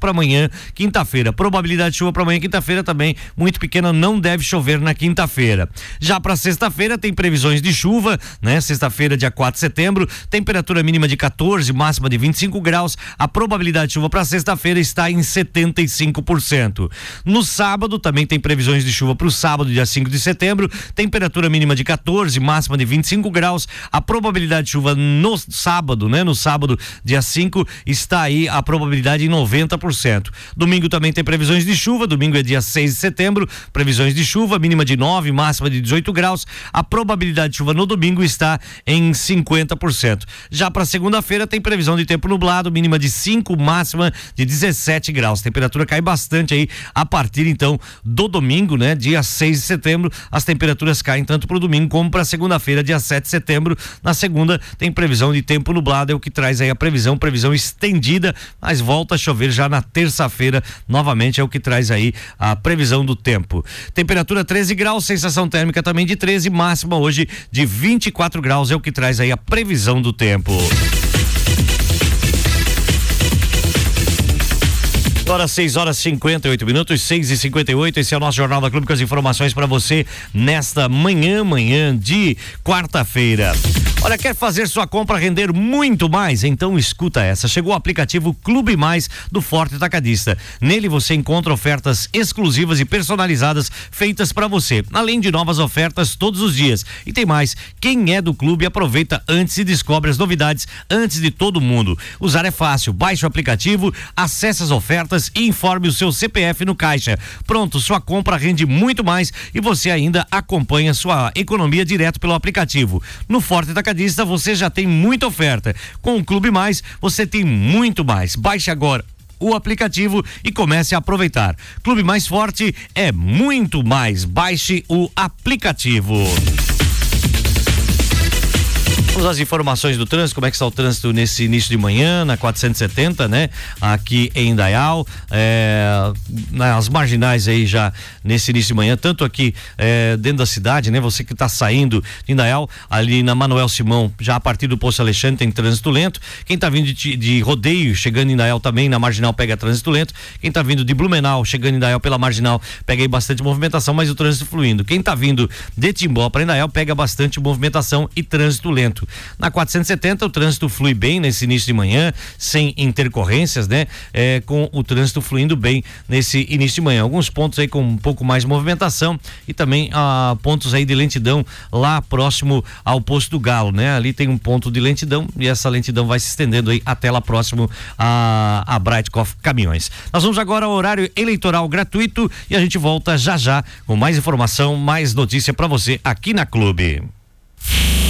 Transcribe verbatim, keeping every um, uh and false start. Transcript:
para amanhã, quinta-feira. Probabilidade de chuva para amanhã, quinta-feira também muito pequena, não deve chover na quinta-feira. Já para sexta-feira tem previsões de chuva, né? Sexta-feira, dia quatro de setembro, temperatura mínima de quatorze, máxima de vinte e cinco graus. A probabilidade de chuva para sexta-feira está em setenta e cinco por cento. No sábado também tem previsões de chuva para o sábado, dia cinco de setembro, temperatura mínima de quatorze, máxima de vinte e cinco graus. A probabilidade de chuva no sábado, né? No sábado, dia cinco, está aí a probabilidade em noventa por cento. Domingo também tem previsões de chuva, domingo é dia seis de setembro, previsões de chuva, mínima de nove, máxima de dezoito graus. A probabilidade de chuva no domingo está em cinquenta por cento. Já para segunda-feira tem previsão de tempo nublado, mínima de cinco, máxima de dezessete graus. Temperatura cai bastante aí a partir então do domingo, né? Dia seis de setembro, as temperaturas caem tanto para o domingo como para segunda-feira, dia sete de setembro. Na segunda tem previsão de tempo nublado, é o que traz aí a previsão, previsão estendida, mas volta a chover já na terça-feira, novamente é o que traz aí a previsão do tempo. Temperatura treze graus, sensação térmica também de treze, máxima hoje de vinte e quatro graus, é o que traz aí a previsão do tempo. Agora seis horas e cinquenta e oito minutos, seis e cinquenta e oito, esse é o nosso Jornal da Clube com as informações para você nesta manhã, manhã de quarta-feira. Olha, quer fazer sua compra render muito mais? Então escuta essa. Chegou o aplicativo Clube Mais do Forte Atacadista. Nele você encontra ofertas exclusivas e personalizadas feitas para você, além de novas ofertas todos os dias. E tem mais, quem é do clube aproveita antes e descobre as novidades antes de todo mundo. Usar é fácil, baixe o aplicativo, acesse as ofertas e informe o seu C P F no caixa. Pronto, sua compra rende muito mais e você ainda acompanha sua economia direto pelo aplicativo. No Forte Atacadista você já tem muita oferta. Com o Clube Mais você tem muito mais. Baixe agora o aplicativo e comece a aproveitar. Clube Mais Forte é muito mais. Baixe o aplicativo. Vamos às informações do trânsito, como é que está o trânsito nesse início de manhã, na quatrocentos e setenta, né? Aqui em Indaial, é, nas marginais aí já nesse início de manhã, tanto aqui é, dentro da cidade, né? Você que está saindo de Indaial, ali na Manuel Simão, já a partir do Poço Alexandre tem trânsito lento. Quem está vindo de, de Rodeio, chegando em Indaial também, na marginal pega trânsito lento. Quem está vindo de Blumenau, chegando em Indaial pela marginal, pega aí bastante movimentação, mas o trânsito fluindo. Quem está vindo de Timbó para Indaial, pega bastante movimentação e trânsito lento. Na quatrocentos e setenta o trânsito flui bem nesse início de manhã, sem intercorrências, né? É, com o trânsito fluindo bem nesse início de manhã. Alguns pontos aí com um pouco mais de movimentação e também ah, pontos aí de lentidão lá próximo ao Posto do Galo, né? Ali tem um ponto de lentidão e essa lentidão vai se estendendo aí até lá próximo a, a Brightcoff Caminhões. Nós vamos agora ao horário eleitoral gratuito e a gente volta já já com mais informação, mais notícia para você aqui na Clube.